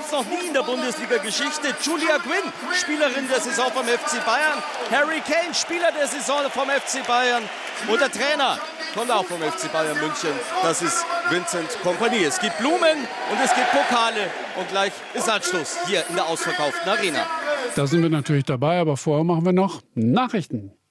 es noch nie in der Bundesliga-Geschichte. Julia Quinn, Spielerin der Saison vom FC Bayern. Harry Kane, Spieler der Saison vom FC Bayern. Und der Trainer kommt auch vom FC Bayern München. Das ist Vincent Kompany. Es gibt Blumen und es gibt Pokale. Und gleich ist Anschluss hier in der ausverkauften Arena. Da sind wir natürlich dabei, aber vorher machen wir noch Nachrichten.